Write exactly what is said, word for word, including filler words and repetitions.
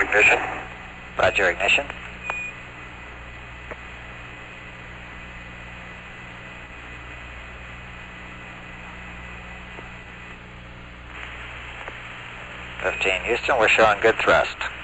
ignition. Roger, ignition. fifteen Houston, we're showing good thrust.